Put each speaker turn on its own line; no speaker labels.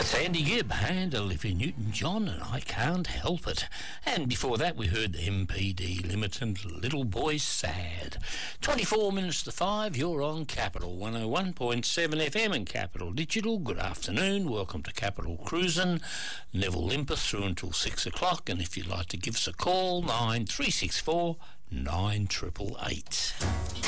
That's Andy Gibb and Olivia Newton-John, and I Can't Help It. And before that, we heard the MPD Limited, Little Boy Sad. 24 minutes to 5, you're on Capital 101.7 FM and Capital Digital. Good afternoon, welcome to Capital Cruisin'. Neville Limpeth through until 6 o'clock, and if you'd like to give us a call, 9364 9888.